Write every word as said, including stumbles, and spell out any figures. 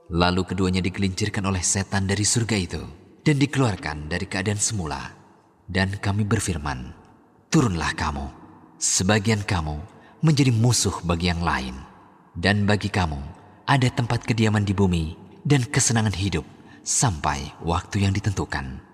Lalu keduanya digelincirkan oleh setan dari surga itu dan dikeluarkan dari keadaan semula. Dan kami berfirman, turunlah kamu, sebagian kamu menjadi musuh bagi yang lain. Dan bagi kamu ada tempat kediaman di bumi dan kesenangan hidup sampai waktu yang ditentukan.